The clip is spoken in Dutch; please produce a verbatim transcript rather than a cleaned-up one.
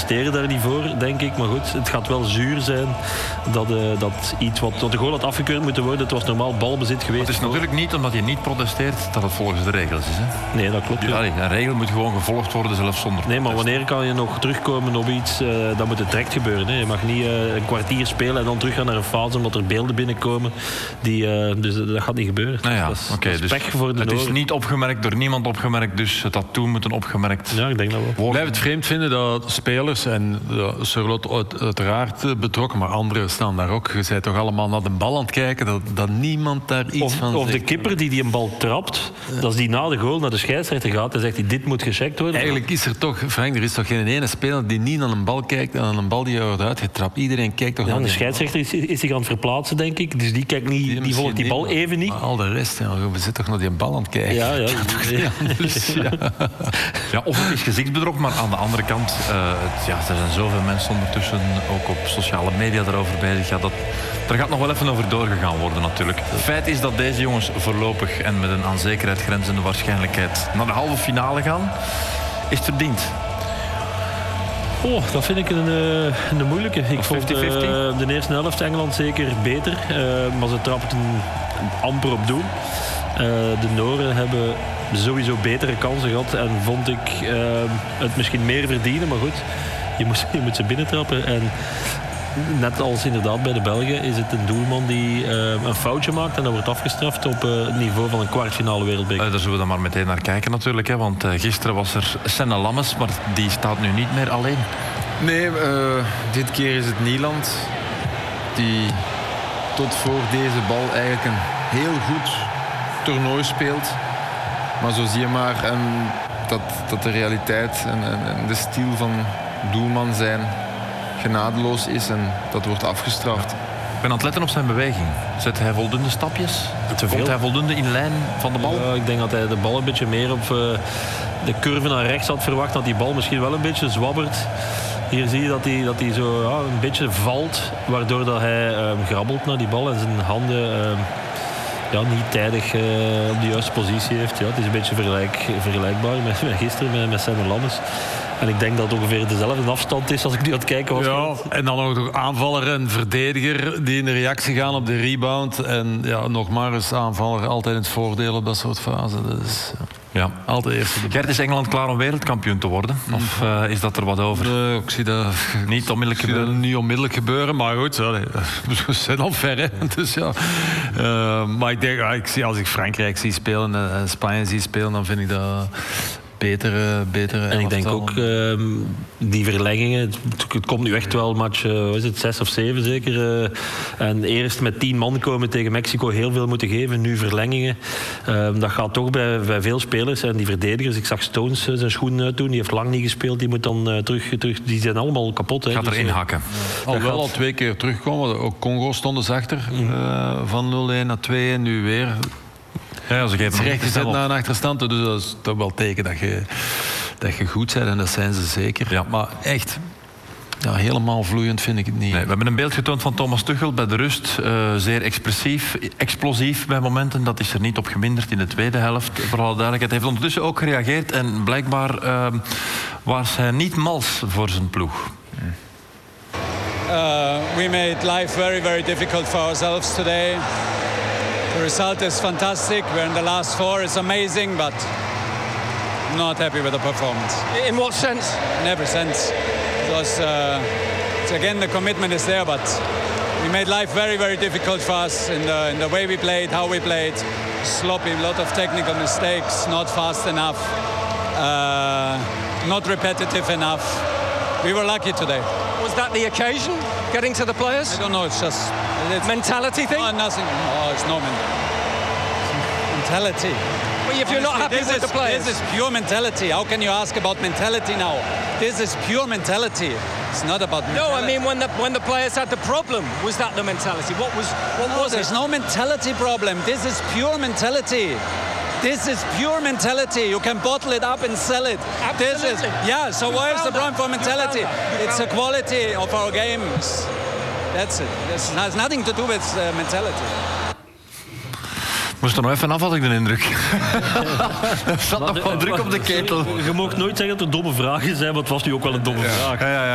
presteren daar niet voor, denk ik. Maar goed, het gaat wel zuur zijn dat, uh, dat iets wat tot de goal had afgekeurd moeten worden. Het was normaal balbezit geweest. Het is natuurlijk niet omdat je niet protesteert dat het volgens de regels is. Hè? Nee, dat klopt. Ja, ja. Een regel moet gewoon gevolgd worden, zelfs zonder Nee, maar protest. wanneer kan je nog terugkomen op iets? Uh, dan moet het direct gebeuren. Hè. Je mag niet uh, een kwartier spelen en dan teruggaan naar een fase omdat er beelden binnenkomen. Die, uh, dus dat gaat niet gebeuren. Nou ja, dat is, okay, dat is dus pech voor de het is Noren. niet opgemerkt, door niemand opgemerkt, dus het had toen moeten opgemerkt. Ja, ik denk dat wel. Ik blijf het vreemd vinden dat spelers, en ja, Charlotte uit, uiteraard betrokken, maar anderen staan daar ook. Je bent toch allemaal naar de bal aan het kijken, dat, dat niemand daar iets Of, van of zegt. de kipper die die een bal trapt, ja. Als die na de goal naar de scheidsrechter gaat en zegt hij dit moet gecheckt worden. Eigenlijk is er toch, Frank, er is toch geen ene speler die niet aan een bal kijkt en aan een bal die wordt uitgetrapt. Iedereen kijkt toch ja, naar de die scheidsrechter is, is zich aan het verplaatsen, denk ik. Dus die, kijkt niet, die, die volgt die bal niet, even niet. Maar al de rest, ja, we zitten toch naar die bal aan het kijken. Ja, ja. ja, dus, ja. Ja, of het is gezichtsbedrog, maar aan de andere kant, uh, het, ja, er zijn zoveel mensen ondertussen ook op sociale media daarover bezig. Ja, dat, er gaat nog wel even over doorgegaan worden natuurlijk. Het feit is dat deze jongens voorlopig en met een aan zekerheid grenzende waarschijnlijkheid naar de halve finale gaan. Is het verdiend? Oh, dat vind ik een, uh, een moeilijke. Ik vond uh, vijftig vijftig? de eerste helft Engeland zeker beter. Uh, maar ze trapten amper op doel. Uh, de Noren hebben sowieso betere kansen gehad. En vond ik uh, het misschien meer verdienen. Maar goed, je moet, je moet ze binnentrappen. En net als inderdaad bij de Belgen is het een doelman die uh, een foutje maakt. En dat wordt afgestraft op uh, het niveau van een kwartfinale wereldbeker. Uh, daar zullen we dan maar meteen naar kijken natuurlijk. Hè, want uh, gisteren was er Senne Lammes, maar die staat nu niet meer alleen. Nee, uh, dit keer is het Nieland die tot voor deze bal eigenlijk een heel goed toernooi speelt. Maar zo zie je maar en dat, dat de realiteit en, en, en de stijl van doelman zijn genadeloos is en dat wordt afgestraft. Ik ben aan het letten op zijn beweging. Zet hij voldoende stapjes? Te veel. Komt hij voldoende in lijn van de bal? Ja, ik denk dat hij de bal een beetje meer op uh, de curve naar rechts had verwacht. Dat die bal misschien wel een beetje zwabbert. Hier zie je dat hij, dat hij zo ja, een beetje valt. Waardoor dat hij uh, grabbelt naar die bal en zijn handen uh, ja, niet tijdig uh, op de juiste positie heeft. Ja, het is een beetje vergelijk, vergelijkbaar met, met gisteren met, met Senne Lammes. En ik denk dat het ongeveer dezelfde afstand is als ik nu aan het kijken was. Ja, en dan ook nog aanvaller en verdediger die in de reactie gaan op de rebound. En ja, nog maar eens aanvaller altijd in het voordeel op dat soort fasen. Dus ja, ja. altijd eerst. Gert, is Engeland klaar om wereldkampioen te worden? Of uh, is dat er wat over? Nee, ik zie dat niet onmiddellijk ik zie gebeuren. dat niet onmiddellijk gebeuren, maar goed, ja, nee, we zijn al ver. Hè. Dus ja. Uh, maar ik denk, ja, ik zie, als ik Frankrijk zie spelen en uh, Spanje zie spelen, dan vind ik dat betere, betere en ik denk ook uh, die verlengingen. Het, het komt nu echt wel match, uh, wat is het, zes of zeven zeker. Uh, en eerst met tien man komen tegen Mexico, heel veel moeten geven. Nu verlengingen. Uh, dat gaat toch bij, bij veel spelers. En die verdedigers, ik zag Stones uh, zijn schoen uitdoen. Die heeft lang niet gespeeld. Die moet dan uh, terug, terug. Die zijn allemaal kapot. Hè. Gaat dus, erin uh, hakken. Al wel gaat... al twee keer terugkomen. Ook Congo stonden ze achter. Mm. Uh, van nul-een naar twee-een. Nu weer. Ja, ze geven recht gezet naar een achterstand, dus dat is toch wel teken dat je, dat je goed bent en dat zijn ze zeker. Ja. Maar echt, ja, helemaal vloeiend vind ik het niet. Nee, we hebben een beeld getoond van Thomas Tuchel bij de rust. Uh, zeer expressief, explosief bij momenten. Dat is er niet op geminderd in de tweede helft. Voor alle duidelijkheid. Hij heeft ondertussen ook gereageerd en blijkbaar uh, was hij niet mals voor zijn ploeg. Uh, we made life very, very difficult for ourselves today. The result is fantastic. We're in the last four. It's amazing, but not happy with the performance. In what sense? In every sense. Because uh, it's, again, the commitment is there, but we made life very, very difficult for us in the in the way we played, how we played. Sloppy, a lot of technical mistakes, not fast enough, uh, not repetitive enough. We were lucky today. Was that the occasion? Getting to the players? I don't know. It's just it's mentality thing. No, nothing. Oh, it's no men- mentality. Well, if you're not happy this with is, the players, this is pure mentality. How can you ask about mentality now? This is pure mentality. It's not about mentality. No, I mean when the when the players had the problem, was that the mentality? What was what no, was there's it? no mentality problem. This is pure mentality. This is pure mentality. You can bottle it up and sell it. Absolutely. This is yeah. So why is the problem for mentality? It's the quality of our games. That's it. This has nothing to do with uh, mentality. Moest er nog even af, had ik de indruk. Er zat nog de, wel druk op de ketel. Je mag nooit zeggen dat er domme vragen zijn, maar het was nu ook wel een domme ja. vraag. Ja, ja, ja.